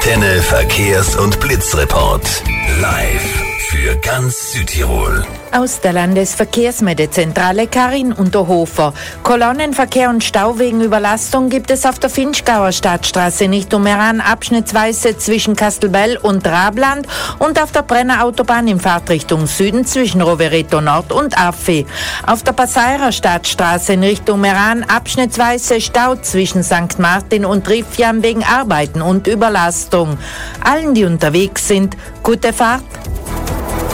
Antenne Verkehrs- und Blitzreport. Live für ganz Südtirol. Aus der Landesverkehrsmeldezentrale Karin Unterhofer. Kolonnenverkehr und Stau wegen Überlastung gibt es auf der Vinschgauer Stadtstraße in Richtung Meran abschnittsweise zwischen Kastelbell und Rabland und auf der Brenner Autobahn in Fahrtrichtung Süden zwischen Rovereto Nord und Affi. Auf der Passairer Stadtstraße in Richtung Meran abschnittsweise Stau zwischen St. Martin und Rifjam wegen Arbeiten und Überlastung. Allen, die unterwegs sind, gute Fahrt.